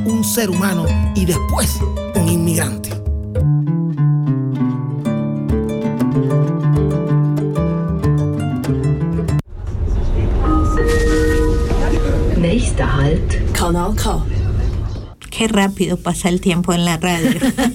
un ser humano y después un inmigrante. Nächster Halt, Kanal K. Qué rápido pasa el tiempo en la radio.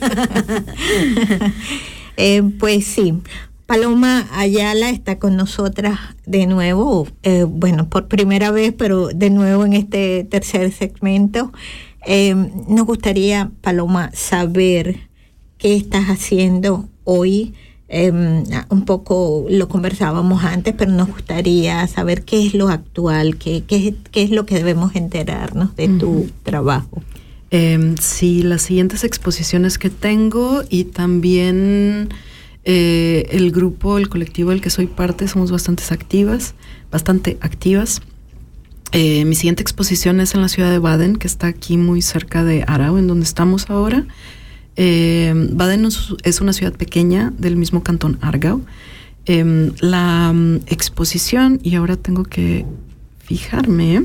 Pues sí, Paloma Ayala está con nosotras de nuevo, por primera vez, pero de nuevo en este tercer segmento. Nos gustaría, Paloma, saber qué estás haciendo hoy. Un poco lo conversábamos antes, pero nos gustaría saber qué es lo actual, qué es lo que debemos enterarnos de tu trabajo. Sí, las siguientes exposiciones que tengo y también el grupo, el colectivo del que soy parte, somos bastante activas. Mi siguiente exposición es en la ciudad de Baden, que está aquí muy cerca de Aarau, en donde estamos ahora. Baden es una ciudad pequeña del mismo cantón Aargau. La exposición, y ahora tengo que fijarme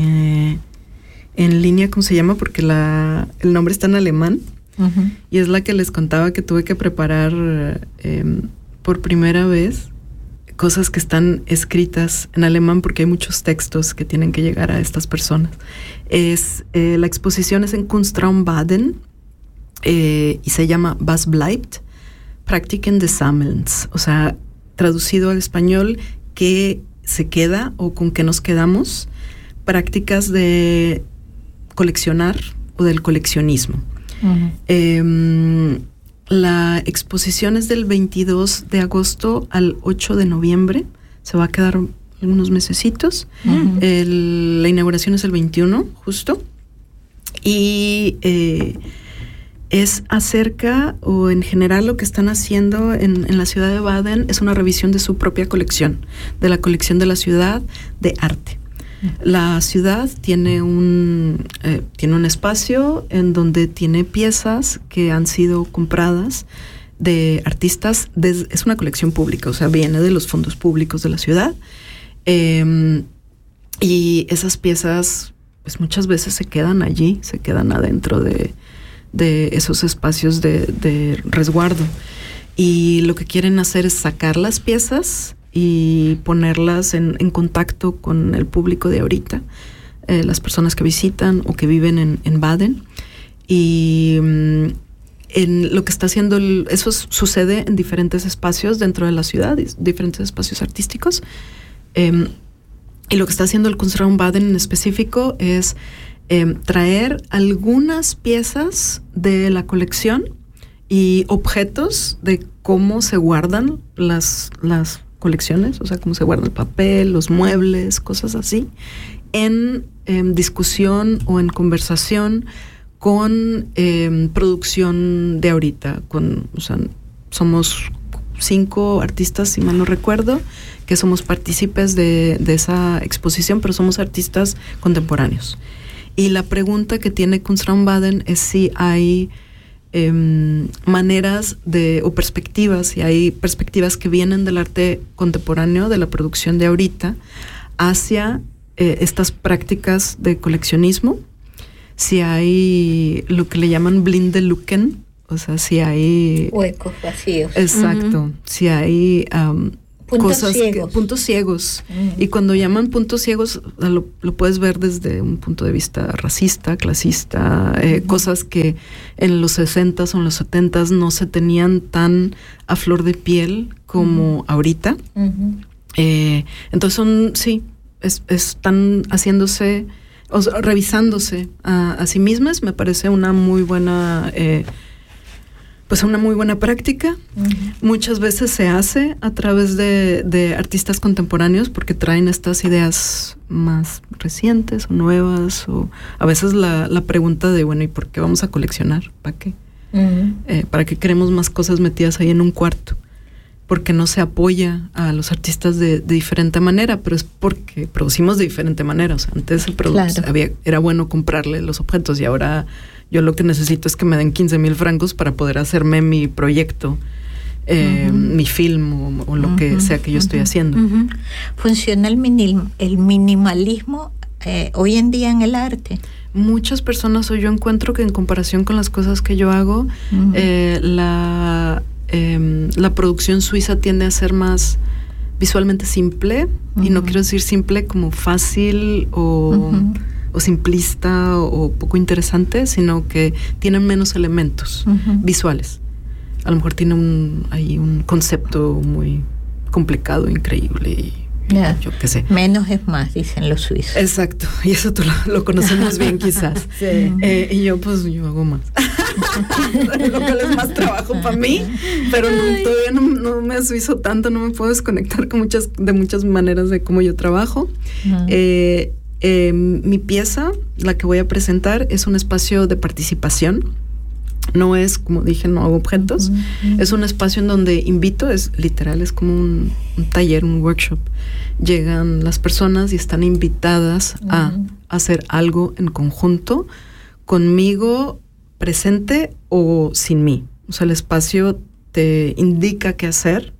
en línea cómo se llama, porque el nombre está en alemán. Uh-huh. Y es la que les contaba que tuve que preparar por primera vez cosas que están escritas en alemán, porque hay muchos textos que tienen que llegar a estas personas. La exposición es en Kunstraum Baden y se llama Was bleibt? Praktiken des Sammelns. O sea, traducido al español, ¿qué se queda o con qué nos quedamos? Prácticas de coleccionar o del coleccionismo. Uh-huh. La exposición es del 22 de agosto al 8 de noviembre. Se va a quedar algunos mesecitos. Uh-huh. La inauguración es el 21, justo. Y es acerca, o en general lo que están haciendo en la ciudad de Baden, es una revisión de su propia colección, de la colección de la ciudad de arte. La ciudad tiene un espacio en donde tiene piezas que han sido compradas de artistas. Es una colección pública, o sea, viene de los fondos públicos de la ciudad. Y esas piezas, pues muchas veces se quedan allí, se quedan adentro de esos espacios de resguardo. Y lo que quieren hacer es sacar las piezas y ponerlas en contacto con el público de ahorita, las personas que visitan o que viven en Baden. Y lo que está haciendo, eso sucede en diferentes espacios dentro de la ciudad, diferentes espacios artísticos. Y lo que está haciendo el Kunstraum Baden en específico es traer algunas piezas de la colección y objetos de cómo se guardan las colecciones, o sea, cómo se guarda el papel, los muebles, cosas así, en discusión o en conversación con producción de ahorita. O sea, somos 5 artistas, si mal no recuerdo, que somos partícipes de esa exposición, pero somos artistas contemporáneos. Y la pregunta que tiene Kunstraum Baden es si hay maneras o perspectivas, si hay perspectivas que vienen del arte contemporáneo, de la producción de ahorita, hacia estas prácticas de coleccionismo, si hay lo que le llaman blinde Luken, o sea, si hay huecos vacíos. Exacto, uh-huh. Si hay puntos ciegos. Uh-huh. Y cuando llaman puntos ciegos, lo puedes ver desde un punto de vista racista, clasista, uh-huh. Cosas que en los 60s o en los 70s no se tenían tan a flor de piel como uh-huh. ahorita. Uh-huh. Entonces están haciéndose, o sea, revisándose a sí mismas. Me parece una muy buena una muy buena práctica. Uh-huh. Muchas veces se hace a través de artistas contemporáneos porque traen estas ideas más recientes o nuevas, o a veces la pregunta de, bueno, ¿y por qué vamos a coleccionar? ¿Para qué? Uh-huh. ¿Para qué queremos más cosas metidas ahí en un cuarto? Porque no se apoya a los artistas de diferente manera, pero es porque producimos de diferente manera. O sea, antes era bueno comprarle los objetos y ahora yo lo que necesito es que me den 15,000 francos para poder hacerme mi proyecto, uh-huh. mi film o lo uh-huh. que sea que yo uh-huh. estoy haciendo. Uh-huh. ¿Funciona el minimalismo hoy en día en el arte? muchas personas, o yo encuentro que en comparación con las cosas que yo hago, la producción suiza tiende a ser más visualmente simple, y no quiero decir simple como fácil o simplista o poco interesante, sino que tienen menos elementos visuales. A lo mejor tiene ahí un concepto muy complicado, increíble, y yo qué sé. Menos es más, dicen los suizos. Exacto, y eso tú lo conocemos bien quizás. Sí. Y yo hago más. Lo cual es más trabajo para mí, pero todavía no me suizo tanto, no me puedo desconectar de muchas maneras de cómo yo trabajo. Mi pieza, la que voy a presentar, es un espacio de participación. No es, como dije, no hago objetos. Es un espacio en donde invito, es literal, es como un taller, un workshop. Llegan las personas y están invitadas a hacer algo en conjunto conmigo, presente o sin mí. O sea, el espacio te indica qué hacer.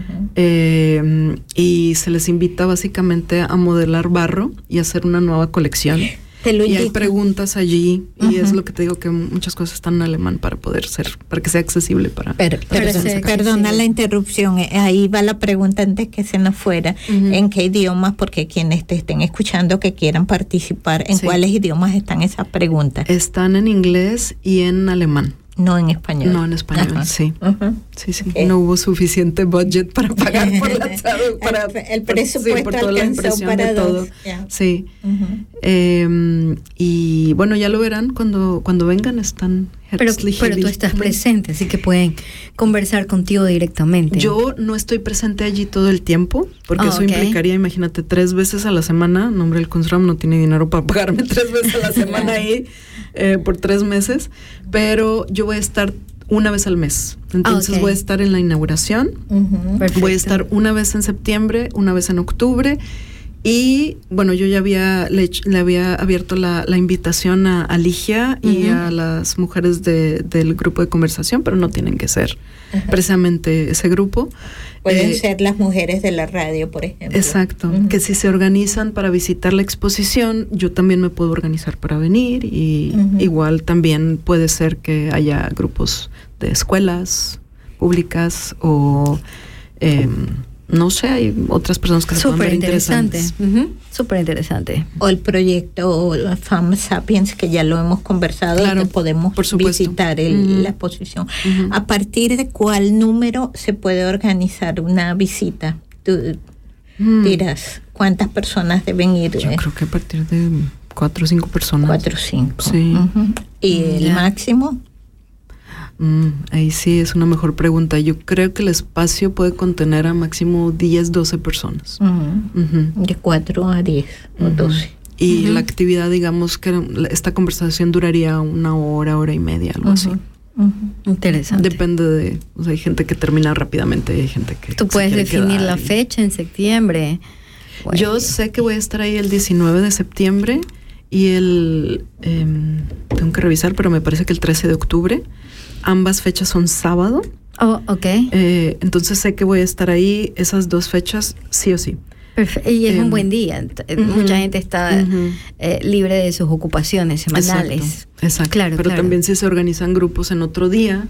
Y se les invita básicamente a modelar barro y hacer una nueva colección. Y hay preguntas allí, y es lo que te digo, que muchas cosas están en alemán para que sea accesible para... Perdona la interrupción, ahí va la pregunta antes que se nos fuera. ¿En qué idiomas? Porque quienes te estén escuchando que quieran participar, ¿en cuáles idiomas están esas preguntas? Están en inglés y en alemán. No en español. No en español, sí. Sí. Okay. No hubo suficiente budget para pagar por el presupuesto por toda la impresión para de todo. Sí. Y bueno, ya lo verán cuando vengan, están pero tú estás presente, así que pueden conversar contigo directamente. Yo no estoy presente allí todo el tiempo, porque eso implicaría, imagínate, 3 veces a la semana. No, hombre, el Kunstraum no tiene dinero para pagarme 3 veces a la semana ahí por 3 meses, pero yo voy a estar una vez al mes. Entonces voy a estar en la inauguración, voy a estar una vez en septiembre, una vez en octubre. Y bueno, yo ya le había abierto la invitación a Ligia y a las mujeres del grupo de conversación, pero no tienen que ser precisamente ese grupo. Pueden ser las mujeres de la radio, por ejemplo. Exacto, que si se organizan para visitar la exposición, yo también me puedo organizar para venir, y igual también puede ser que haya grupos de escuelas públicas o... no sé, hay otras personas que se pueden ver interesantes. Súper interesante. O el proyecto Femme Sapiens, que ya lo hemos conversado, claro, que podemos visitar la exposición. ¿A partir de cuál número se puede organizar una visita? Tú dirás, ¿cuántas personas deben ir? Yo creo que a partir de 4 o 5 personas. 4 o 5. Sí. ¿Y el máximo? Ahí sí es una mejor pregunta. Yo creo que el espacio puede contener a máximo 10, 12 personas. De 4 a 10 o 12. Y la actividad, digamos que esta conversación duraría 1 hora, hora y media, algo así. Interesante. Depende de... O sea, hay gente que termina rápidamente y hay gente que... Tú puedes definir la fecha en septiembre. Bueno. Yo sé que voy a estar ahí el 19 de septiembre y tengo que revisar, pero me parece que el 13 de octubre. Ambas fechas son sábado. Entonces sé que voy a estar ahí esas 2 fechas, sí o sí. Perfecto. Y es un buen día. Mucha gente está libre de sus ocupaciones semanales. Exacto. Claro, pero también si se organizan grupos en otro día,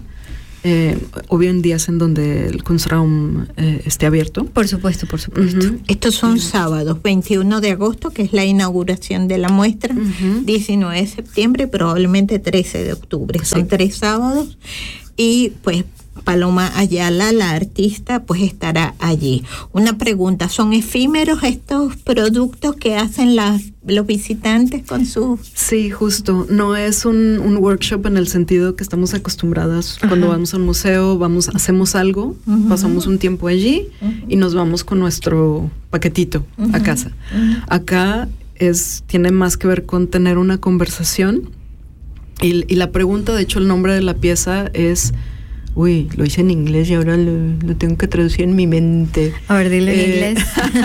o bien días en donde el Kunstraum esté abierto. Por supuesto. Estos son sábados, 21 de agosto, que es la inauguración de la muestra, 19 de septiembre, probablemente 13 de octubre. Son 3 sábados, y pues Paloma Ayala, la artista, pues estará allí. Una pregunta, ¿son efímeros estos productos que hacen los visitantes con sus...? Sí, justo. No es un workshop en el sentido que estamos acostumbradas. Cuando vamos al museo, hacemos algo, pasamos un tiempo allí y nos vamos con nuestro paquetito a casa. Acá tiene más que ver con tener una conversación, y la pregunta, de hecho el nombre de la pieza es... Uy, lo hice en inglés y ahora lo tengo que traducir en mi mente. A ver, dilo en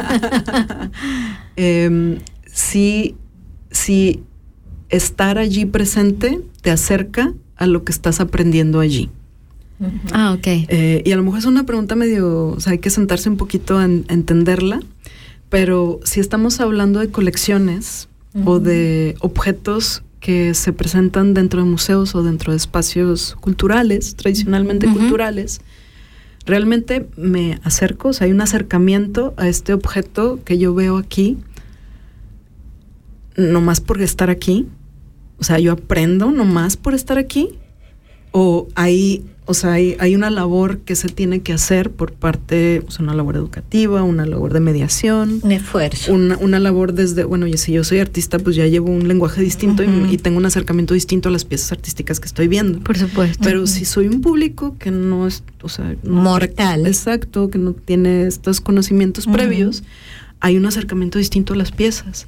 inglés. Si estar allí presente te acerca a lo que estás aprendiendo allí. Y a lo mejor es una pregunta medio... O sea, hay que sentarse un poquito a entenderla, pero si estamos hablando de colecciones o de objetos que se presentan dentro de museos o dentro de espacios culturales, tradicionalmente culturales, realmente me acerco, o sea, hay un acercamiento a este objeto que yo veo aquí, nomás por estar aquí. O sea, yo aprendo nomás por estar aquí, o hay una labor que se tiene que hacer por parte, o sea, una labor educativa, una labor de mediación. Un esfuerzo. Una labor desde, bueno, y si yo soy artista, pues ya llevo un lenguaje distinto y tengo un acercamiento distinto a las piezas artísticas que estoy viendo. Por supuesto. Pero si soy un público que no es, o sea... mortal. Exacto, que no tiene estos conocimientos previos, hay un acercamiento distinto a las piezas.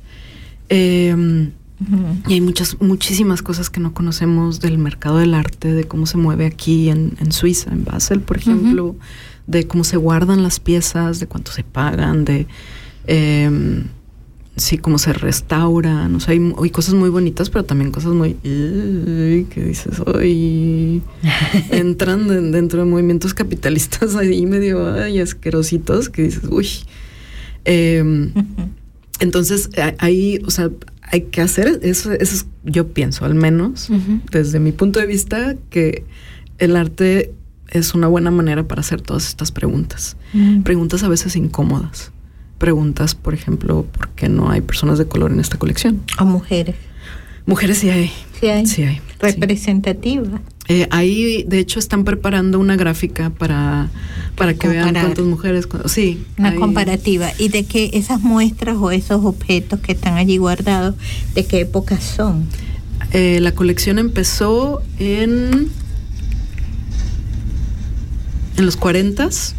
Y hay muchísimas cosas que no conocemos del mercado del arte, de cómo se mueve aquí en Suiza, en Basel, por ejemplo, de cómo se guardan las piezas, de cuánto se pagan, de cómo se restauran. O sea, hay cosas muy bonitas, pero también cosas muy... que dices, ¡ay! Entran dentro de movimientos capitalistas ahí medio asquerositos, que dices, ¡uy! Entonces, ahí, o sea... hay que hacer, eso es, yo pienso, al menos, desde mi punto de vista, que el arte es una buena manera para hacer todas estas preguntas. Preguntas a veces incómodas. Preguntas, por ejemplo, ¿por qué no hay personas de color en esta colección? O mujeres. Mujeres sí hay. Sí hay. Representativa. Ahí, de hecho, están preparando una gráfica para que vean cuántas mujeres... Sí. Una comparativa. Y de que esas muestras o esos objetos que están allí guardados, ¿de qué época son? La colección empezó en los 40s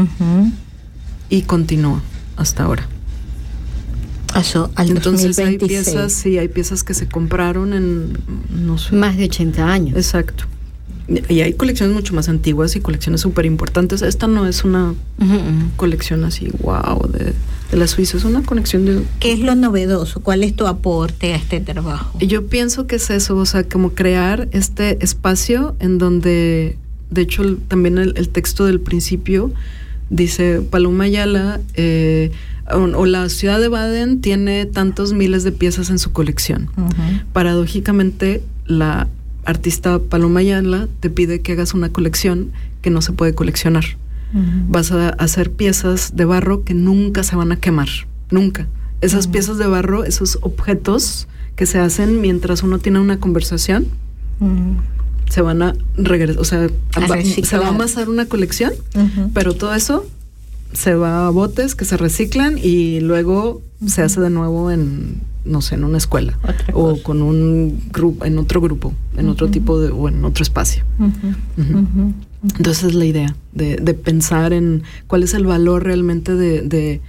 y continúa hasta ahora. Al Entonces 2026. hay piezas que se compraron en, no sé, más de 80 años. Exacto. Y hay colecciones mucho más antiguas y colecciones súper importantes. Esta no es una colección así, wow, de la Suiza. Es una colección de... ¿Qué es lo novedoso? ¿Cuál es tu aporte a este trabajo? Yo pienso que es eso, o sea, como crear este espacio en donde, de hecho, también el texto del principio dice, Paloma Ayala... o la ciudad de Baden tiene tantos miles de piezas en su colección. Paradójicamente, la artista Paloma Ayala te pide que hagas una colección que no se puede coleccionar. Vas a hacer piezas de barro que nunca se van a quemar, nunca. Esas piezas de barro, esos objetos que se hacen mientras uno tiene una conversación, se van a regresar, o sea, se va a amasar una colección, pero todo eso se va a botes que se reciclan y luego se hace de nuevo en, no sé, en una escuela o con un grupo, en otro grupo, en otro tipo de, o en otro espacio. Entonces es la idea de pensar en cuál es el valor realmente de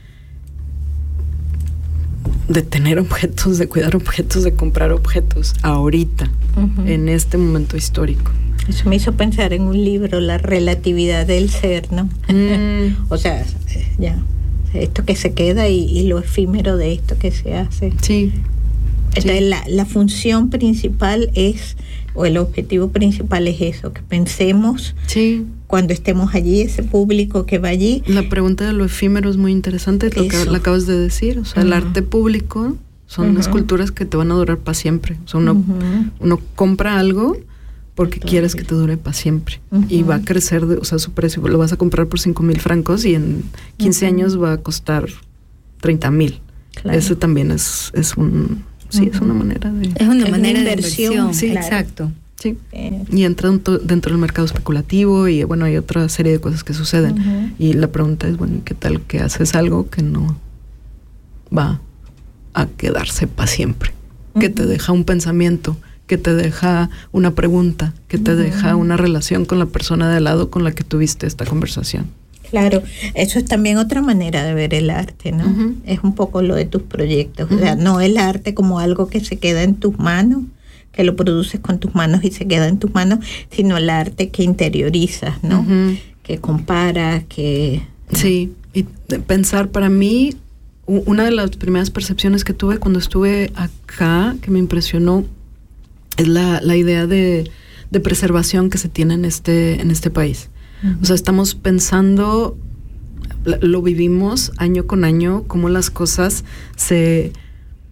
tener objetos, de cuidar objetos, de comprar objetos ahorita, en este momento histórico. Eso me hizo pensar en un libro, La relatividad del ser, ¿no? O sea, ya, esto que se queda y lo efímero de esto que se hace. Sí. Entonces, la función principal es, o el objetivo principal es eso, que pensemos cuando estemos allí, ese público que va allí. La pregunta de lo efímero es muy interesante, lo que le acabas de decir. O sea, el arte público son esculturas que te van a durar para siempre. O sea, uno compra algo porque quieres que te dure para siempre. Y va a crecer, o sea, su precio. Lo vas a comprar por 5,000 francos y en 15 años va a costar 30,000. Claro. Ese también es un... Sí, es una manera de... Es una manera de inversión. Sí, claro. Exacto. Sí. Y entra dentro del mercado especulativo y, bueno, hay otra serie de cosas que suceden. Y la pregunta es, bueno, ¿qué tal que haces algo que no va a quedarse para siempre? Que te deja un pensamiento, que te deja una pregunta, que te deja una relación con la persona de al lado con la que tuviste esta conversación. Claro, eso es también otra manera de ver el arte, ¿no? Es un poco lo de tus proyectos. O sea, no el arte como algo que se queda en tus manos, que lo produces con tus manos y se queda en tus manos, sino el arte que interiorizas, ¿no? Que comparas, que... Sí, y pensar, para mí, una de las primeras percepciones que tuve cuando estuve acá, que me impresionó, es la idea de preservación que se tiene en este país. O sea, estamos pensando, lo vivimos año con año, cómo las cosas se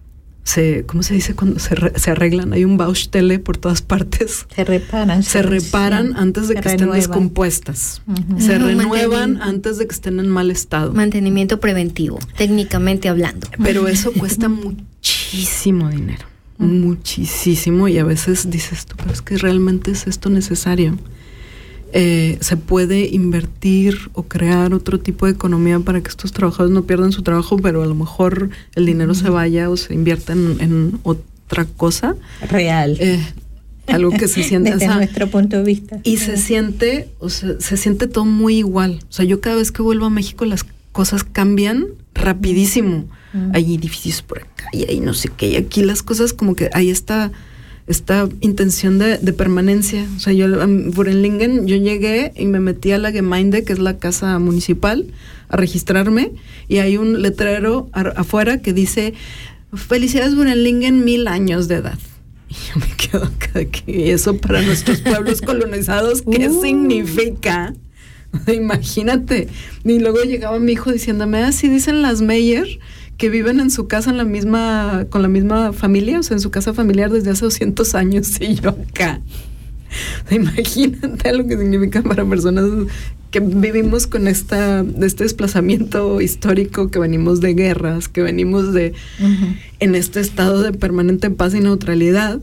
¿cómo se dice cuando se arreglan? Hay un Baustelle por todas partes. Se reparan antes de que estén descompuestas. Se renuevan antes de que estén en mal estado. Mantenimiento preventivo, técnicamente hablando. Pero eso cuesta muchísimo dinero. Muchísimo, y a veces dices tú, pero es que realmente es esto necesario. Se puede invertir o crear otro tipo de economía para que estos trabajadores no pierdan su trabajo, pero a lo mejor el dinero se vaya o se invierta en otra cosa real, algo que se siente desde nuestro punto de vista, y se siente todo muy igual. O sea, yo cada vez que vuelvo a México las cosas cambian rapidísimo. Hay edificios por acá y hay no sé qué, y aquí las cosas como que hay esta intención de permanencia. O sea, yo por Lingen yo llegué y me metí a la Gemeinde, que es la casa municipal, a registrarme, y hay un letrero afuera que dice: felicidades Burenlingen, 1000 años de edad. Y yo me quedo acá, ¿y eso para nuestros pueblos colonizados qué significa? Imagínate. Y luego llegaba mi hijo diciéndome: así dicen las Meyer, que viven en su casa con la misma familia, o sea, en su casa familiar desde hace 200 años, y yo acá. Imagínate lo que significa para personas que vivimos con este desplazamiento histórico, que venimos de guerras, que venimos en este estado de permanente paz y neutralidad,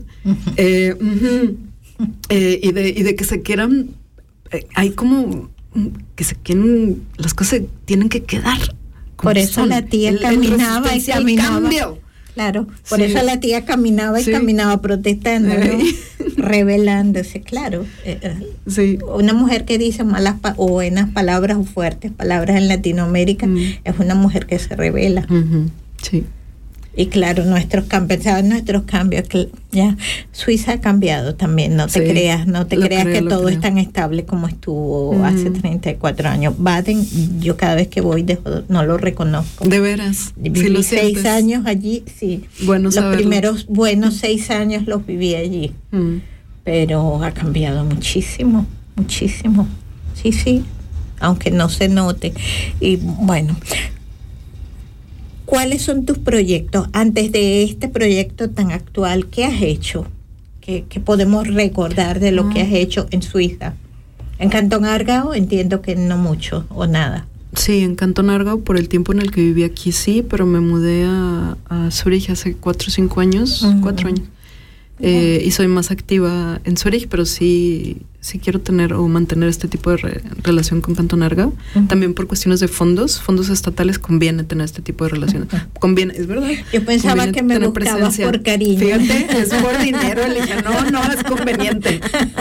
y de que se quieran, hay como que se quieren, las cosas se tienen que quedar. Por eso la tía caminaba y caminaba. Cambio. Claro, por eso la tía caminaba y caminaba protestando, ¿no? Rebelándose, claro. Sí. Una mujer que dice malas o buenas palabras o fuertes palabras en Latinoamérica es una mujer que se revela. Sí. Y claro, nuestros cambios, ya Suiza ha cambiado también, no te creas que todo es tan estable como estuvo hace 34 años. Baden, yo cada vez que voy no lo reconozco. De veras. Viví 6 años allí, sí. Bueno, los primeros buenos 6 años los viví allí. Pero ha cambiado muchísimo, muchísimo. Sí, aunque no se note. Y bueno, ¿cuáles son tus proyectos? Antes de este proyecto tan actual, ¿qué has hecho? ¿Qué podemos recordar de lo que has hecho en Suiza? En Cantón Aargau entiendo que no mucho o nada. Sí, en Cantón Aargau por el tiempo en el que viví aquí sí, pero me mudé a Zúrich hace 4 o 5 años, 4 años. Y soy más activa en Zúrich, pero sí quiero tener o mantener este tipo de relación con Cantón Aargau. También por cuestiones de fondos estatales conviene tener este tipo de relaciones. Conviene, es verdad. Yo pensaba que me buscabas por cariño. Fíjate, es por dinero. Le dije, no, es conveniente.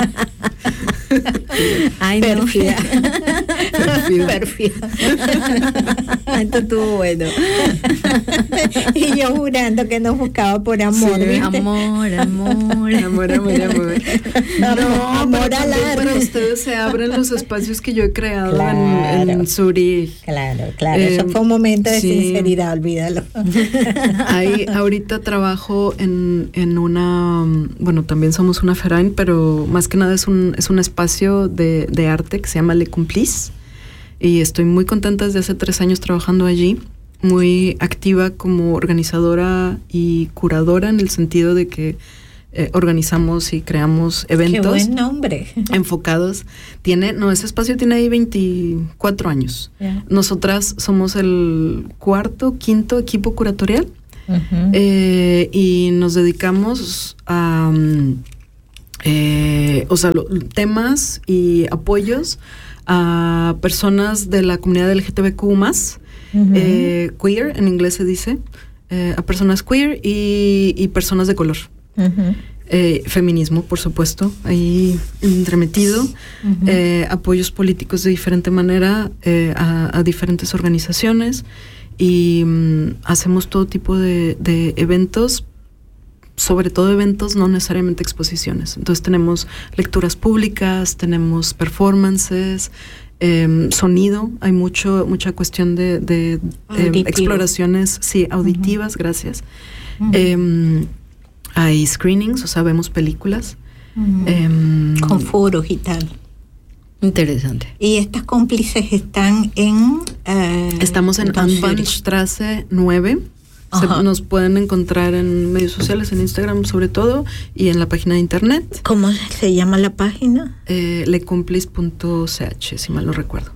Ay, Perfida. Esto estuvo bueno. Y yo jurando que nos buscaba por amor, sí, ¿viste? Amor. Amor a la para ustedes se abren los espacios que yo he creado en Zúrich. Claro. Eso fue un momento de sinceridad, olvídalo. Ahorita trabajo en una, bueno, también somos una Verein, pero más que nada es un espacio de arte que se llama Le Complice, y estoy muy contenta desde hace 3 años trabajando allí, muy activa como organizadora y curadora, en el sentido de que organizamos y creamos eventos. ¡Qué buen nombre! Enfocados. Ese espacio tiene ahí 24 años. Yeah. Nosotras somos el 4º, 5º equipo curatorial, y nos dedicamos a temas y apoyos a personas de la comunidad LGTBQ+, queer, en inglés se dice, a personas queer y personas de color. Feminismo, por supuesto, ahí entremetido, apoyos políticos de diferente manera a diferentes organizaciones, y hacemos todo tipo de eventos, sobre todo eventos, no necesariamente exposiciones. Entonces tenemos lecturas públicas, tenemos performances, sonido, hay mucha cuestión de exploraciones, auditivas, gracias. Hay screenings, o sea, vemos películas. Con foros y tal. Interesante. ¿Y estas cómplices están en...? Estamos en Anbannstraße 9, Nos pueden encontrar en medios sociales, en Instagram sobre todo, y en la página de internet. ¿Cómo se llama la página? Lecomplices.ch, si mal no recuerdo.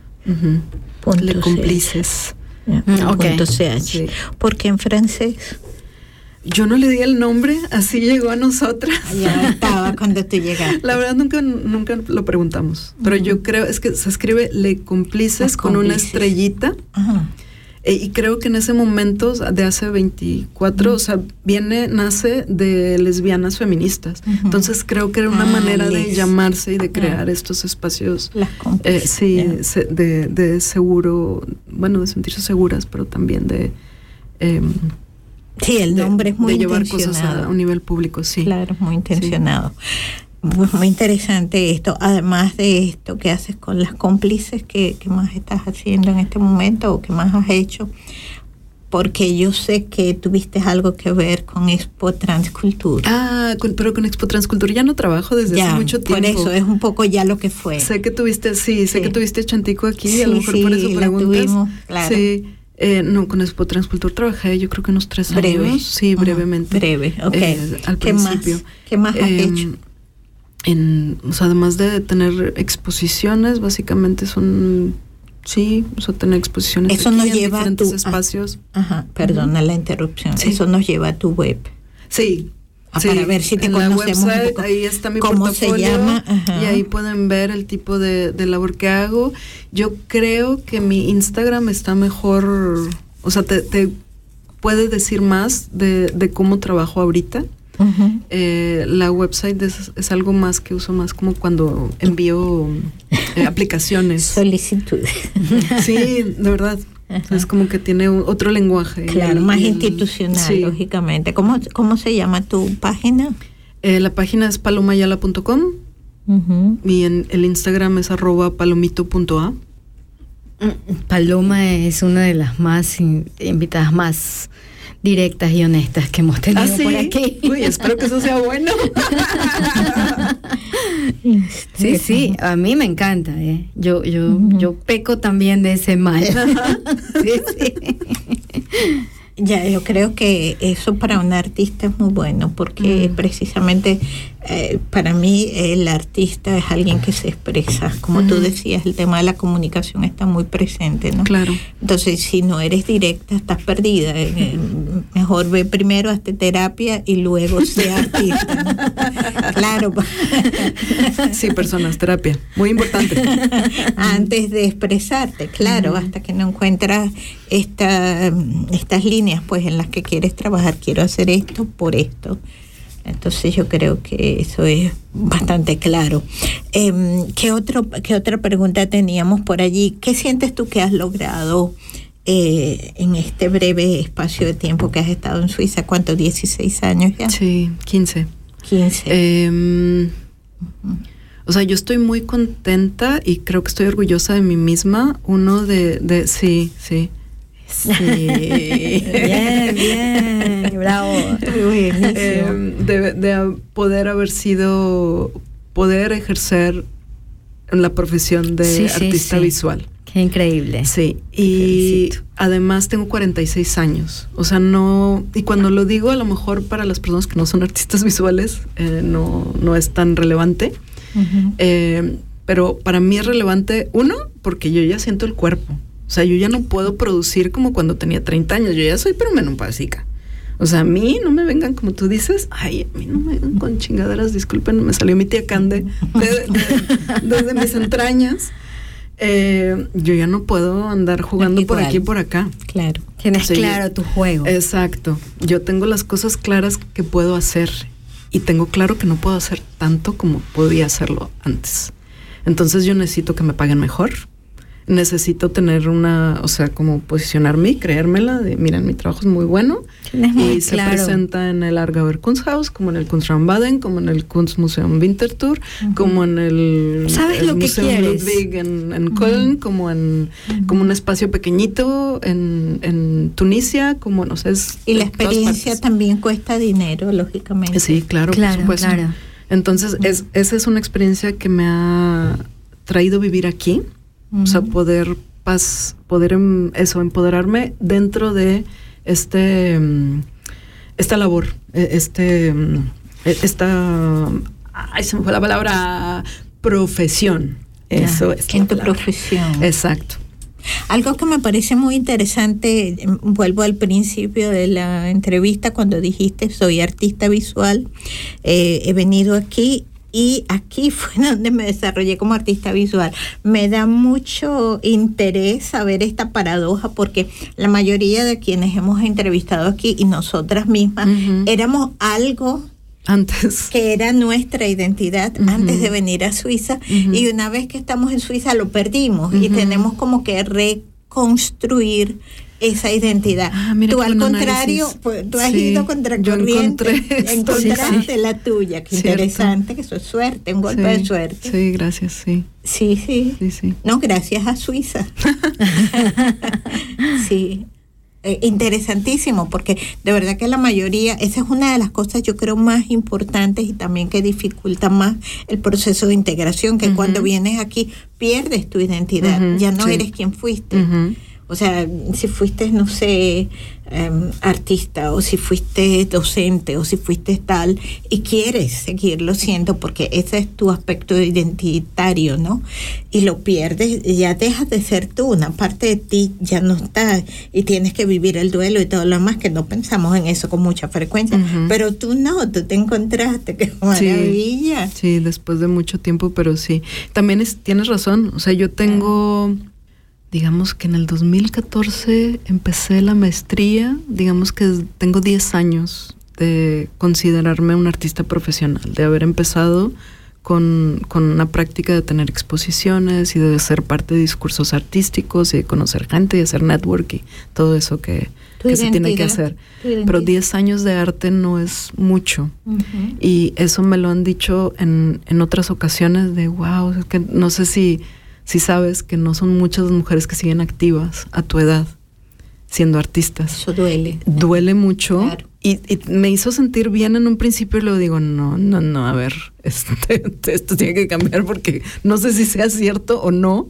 Lecomplices. .ch. Sí. ¿Por qué en francés? Yo no le di el nombre, así llegó a nosotras. Ya estaba cuando tú llegaste. La verdad nunca lo preguntamos, pero yo creo, es que se escribe Lecomplices con una estrellita. Y creo que en ese momento, de hace 24, o sea, nace de lesbianas feministas. Entonces creo que era una manera de llamarse y de crear estos espacios, de seguro, bueno, de sentirse seguras, pero también de... sí, el nombre es muy intencionado. De llevar cosas a un nivel público, sí. Claro, muy intencionado. Sí. Muy interesante esto. Además de esto que haces con las cómplices, ¿qué más estás haciendo en este momento o qué más has hecho? Porque yo sé que tuviste algo que ver con Expo Transcultura. Pero con Expo Transcultura ya no trabajo desde hace mucho tiempo. Por eso es un poco ya lo que fue. Sé que tuviste a Chantico aquí, a lo mejor por eso preguntas. Tuvimos, claro. Sí. No, con Expo Transcultura trabajé yo creo que unos 3 años. Sí, brevemente. Breve, ok. Al principio. ¿Qué más has hecho? O sea, además de tener exposiciones, básicamente son... Sí, o sea, tener exposiciones eso nos en lleva diferentes espacios. Perdona la interrupción. Sí. Eso nos lleva a tu web. Sí. Para ver si te en conocemos la website, un poco. ahí está mi ¿Cómo portafolio, se llama? Y ahí pueden ver el tipo de labor que hago. Yo creo que mi Instagram está mejor, o sea, te puede decir más de cómo trabajo ahorita. La website es algo más que uso más como cuando envío aplicaciones. Solicitudes. Sí, de verdad. Es como que tiene otro lenguaje. Claro, más institucional, lógicamente. ¿Cómo se llama tu página? La página es palomayala.com y el Instagram es @palomito.a. Paloma es una de las más invitadas más directas y honestas que hemos tenido por aquí. Uy, espero que eso sea bueno. Sí, a mí me encanta. Yo peco también de ese mal. Sí. Ya, yo creo que eso para un artista es muy bueno, porque precisamente para mí el artista es alguien que se expresa. Como tú decías, el tema de la comunicación está muy presente, ¿no? Claro. Entonces, si no eres directa, estás perdida. Mejor ve primero, hazte terapia y luego sé artista, ¿no? Claro. Sí, personas, terapia. Muy importante. Antes de expresarte, claro, hasta que no encuentras estas líneas pues en las que quieres trabajar. Quiero hacer esto por esto. Entonces yo creo que eso es bastante claro. ¿Qué otra pregunta teníamos por allí? ¿Qué sientes tú que has logrado en este breve espacio de tiempo que has estado en Suiza? ¿Cuánto? ¿16 años ya? Sí, 15. 15. O sea, yo estoy muy contenta y creo que estoy orgullosa de mí misma. Sí. Bien, bravo. De poder ejercer la profesión de artista visual. Qué increíble. Sí, y además tengo 46 años. O sea, y cuando lo digo, a lo mejor para las personas que no son artistas visuales, no es tan relevante. Pero para mí es relevante, porque yo ya siento el cuerpo. O sea, yo ya no puedo producir como cuando tenía 30 años. Yo ya soy menopáusica. O sea, a mí no me vengan, como tú dices, a mí no me vengan con chingaderas, disculpen, me salió mi tía Cande desde mis entrañas. Yo ya no puedo andar jugando por aquí y por acá. Claro. Tienes claro tu juego. Exacto. Yo tengo las cosas claras que puedo hacer y tengo claro que no puedo hacer tanto como podía hacerlo antes. Entonces yo necesito que me paguen mejor. Necesito tener como posicionarme y creérmela de, miren, mi trabajo es muy bueno. Y se presenta en el Aargauer Kunsthaus, como en el Kunstraum Baden, como en el Kunstmuseum Winterthur, como en el Museum Ludwig en Köln, como en un espacio pequeñito en Tunisia, como no sé. Y la experiencia también cuesta dinero, lógicamente. Sí, claro, por supuesto. Claro. Entonces, esa es una experiencia que me ha traído vivir aquí. O sea, poder empoderarme dentro de esta labor, se me fue la palabra, profesión. Eso es en tu profesión. Exacto. Algo que me parece muy interesante, vuelvo al principio de la entrevista cuando dijiste soy artista visual, he venido aquí y aquí fue donde me desarrollé como artista visual. Me da mucho interés saber esta paradoja porque la mayoría de quienes hemos entrevistado aquí y nosotras mismas éramos algo antes, que era nuestra identidad antes de venir a Suiza, y una vez que estamos en Suiza lo perdimos y tenemos como que reconstruir esa identidad. Tú al contrario, pues, tú has ido contracorriente, encontraste la tuya, qué interesante, que eso es suerte, un golpe de suerte. Sí, gracias, sí. Sí. No, gracias a Suiza. Sí. Interesantísimo, porque de verdad que la mayoría, esa es una de las cosas yo creo más importantes y también que dificulta más el proceso de integración, que cuando vienes aquí pierdes tu identidad, ya no eres quien fuiste. O sea, si fuiste, no sé, artista, o si fuiste docente, o si fuiste tal, y quieres seguirlo siendo porque ese es tu aspecto identitario, ¿no? Y lo pierdes, ya dejas de ser tú, una parte de ti ya no está, y tienes que vivir el duelo y todo lo demás, que no pensamos en eso con mucha frecuencia, pero tú no, tú te encontraste, qué maravilla. Sí, después de mucho tiempo, pero sí. También tienes razón, o sea, yo tengo... Digamos que en el 2014 empecé la maestría, digamos que tengo 10 años de considerarme un artista profesional, de haber empezado con una práctica de tener exposiciones y de ser parte de discursos artísticos y de conocer gente y hacer network y todo eso que se tiene que hacer. Pero 10 años de arte no es mucho. Y eso me lo han dicho en otras ocasiones de wow, es que no sé si sabes que no son muchas las mujeres que siguen activas a tu edad siendo artistas. Eso duele. Duele mucho. Claro. Y me hizo sentir bien en un principio y luego digo, no, a ver, esto tiene que cambiar porque no sé si sea cierto o no.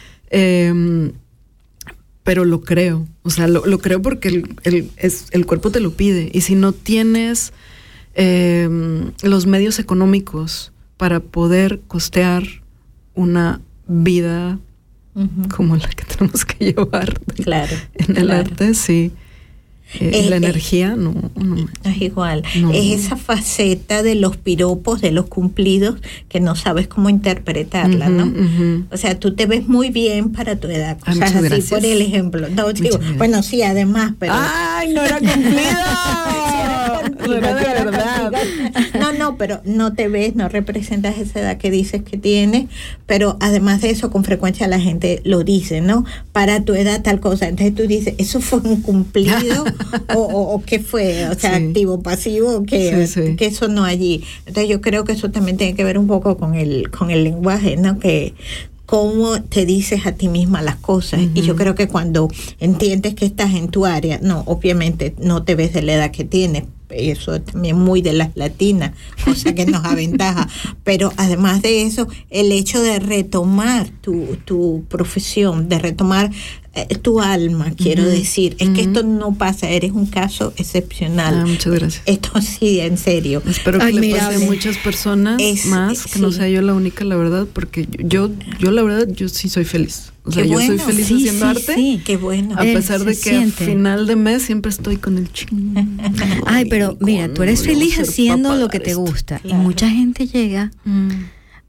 Pero lo creo. O sea, lo creo porque el cuerpo te lo pide. Y si no tienes los medios económicos para poder costear una vida como la que tenemos que llevar en el arte, sí. La energía no es igual. Es esa faceta de los piropos, de los cumplidos, que no sabes cómo interpretarla, ¿no? O sea, tú te ves muy bien para tu edad. O sea, así gracias. Por el ejemplo. No, digo, bueno, sí, además, pero... ¡Ay, no era cumplido! No era de verdad. No, pero no te ves, no representas esa edad que dices que tienes, pero además de eso, con frecuencia la gente lo dice, ¿no? Para tu edad tal cosa. Entonces tú dices, ¿eso fue un cumplido? o ¿qué fue? O sea, activo, pasivo, que eso no allí. Entonces yo creo que eso también tiene que ver un poco con el lenguaje, ¿no? Que cómo te dices a ti misma las cosas. Y yo creo que cuando entiendes que estás en tu área, no, obviamente no te ves de la edad que tienes, eso es también muy de las latinas, cosa que nos aventaja, pero además de eso, el hecho de retomar tu profesión, de retomar tu alma, quiero decir, es que esto no pasa, eres un caso excepcional. Muchas gracias. Esto sí, en serio. Espero que le pase a muchas personas que no sea yo la única, la verdad, porque yo la verdad, yo sí soy feliz. O sea, yo soy feliz haciendo arte. Sí, qué bueno. A pesar de que al final de mes siempre estoy con el ching. Ay, pero mira, tú eres feliz haciendo lo que te gusta. Claro. Y mucha gente llega